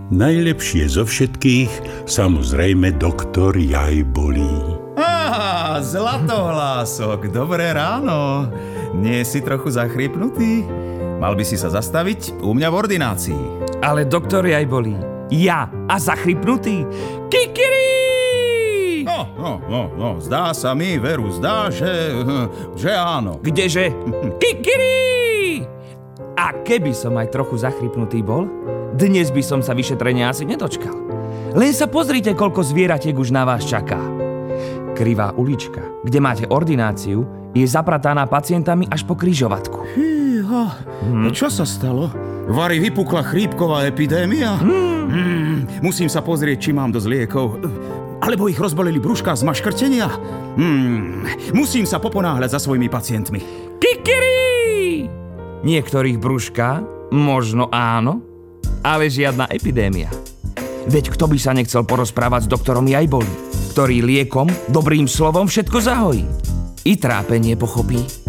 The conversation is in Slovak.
Najlepšie zo všetkých, samozrejme, doktor Jajbolí. Á, Zlatohlások, dobré ráno. Nie si trochu zachrypnutý? Mal by si sa zastaviť u mňa v ordinácii. Ale doktor Jajbolí, ja a zachrypnutý? Kikiri! No, zdá sa mi, veru, zdá, že áno. Kdeže? Kikiri! A keby som aj trochu zachrypnutý bol, dnes by som sa vyšetrenia asi nedočkal. Len sa pozrite, koľko zvieratiek už na vás čaká. Krivá ulička, kde máte ordináciu, je zaprataná pacientami až po križovatku. Čo sa stalo? Vari vypukla chrípková epidémia? Musím sa pozrieť, či mám dosť liekov. Alebo ich rozboleli brúška z maškrtenia? Musím sa poponáhľať za svojimi pacientmi. Kikiri! Niektorých brúška, možno áno, ale žiadna epidémia. Veď kto by sa nechcel porozprávať s doktorom Jajbolí, ktorý liekom, dobrým slovom všetko zahojí. I trápenie pochopí.